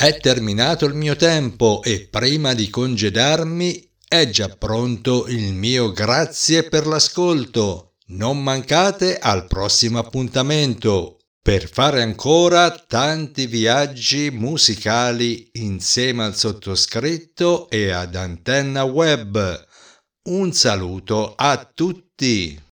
È terminato il mio tempo e prima di congedarmi è già pronto il mio grazie per l'ascolto. Non mancate al prossimo appuntamento per fare ancora tanti viaggi musicali insieme al sottoscritto e ad Antenna Web. Un saluto a tutti!